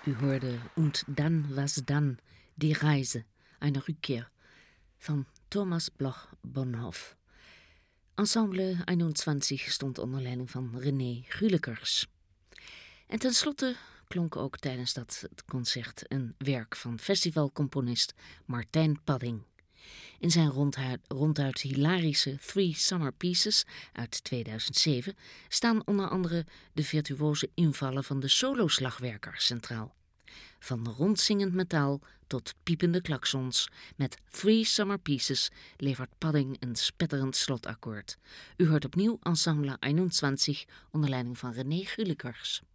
U hoorde Und dann was dann, die Reise, eine Rückkehr van Thomas Bloch-Bonhoff. Ensemble 21 stond onder leiding van René Gulekers. En tenslotte klonk ook tijdens dat concert een werk van festivalcomponist Martijn Padding. In zijn ronduit hilarische Three Summer Pieces uit 2007 staan onder andere de virtuoze invallen van de soloslagwerker centraal. Van rondzingend metaal tot piepende klaksons, met Three Summer Pieces levert Padding een spetterend slotakkoord. U hoort opnieuw Ensemble 21 onder leiding van René Gulekers.